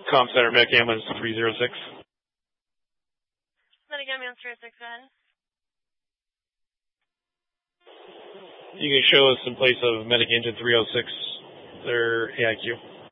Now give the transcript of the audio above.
Comm Center, Medic Ambulance 306. Medic Ambulance 306, go ahead. You can show us in place of Medic Engine 306, their AIQ.